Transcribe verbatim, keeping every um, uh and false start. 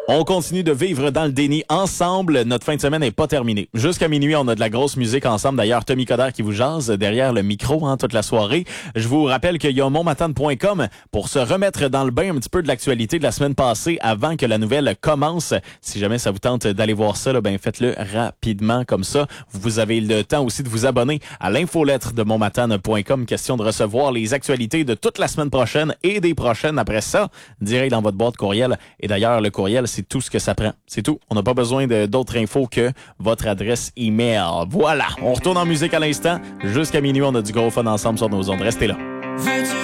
On continue de vivre dans le déni ensemble. Notre fin de semaine n'est pas terminée. Jusqu'à minuit, on a de la grosse musique ensemble. D'ailleurs, Tommy Coderre qui vous jase derrière le micro hein, toute la soirée. Je vous rappelle qu'il y a monmatane point com pour se remettre dans le bain un petit peu de l'actualité de la semaine passée avant que la nouvelle commence. Si jamais ça vous tente d'aller voir ça, là, ben faites-le rapidement comme ça. Vous avez le temps aussi de vous abonner à l'infolettre de monmatane point com. Question de recevoir les actualités de toute la semaine prochaine et des prochaines après ça, direct dans votre boîte courriel. Et d'ailleurs, le courriel, c'est tout ce que ça prend. C'est tout. On n'a pas besoin de, d'autres infos que votre adresse email. Voilà. On retourne en musique à l'instant. Jusqu'à minuit, on a du gros fun ensemble sur nos ondes. Restez là.